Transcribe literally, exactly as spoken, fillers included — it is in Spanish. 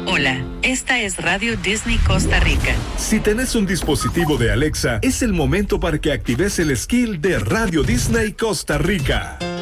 Hola, esta es Radio Disney Costa Rica. Si tenés un dispositivo de Alexa, es el momento para que actives el skill de Radio Disney Costa Rica.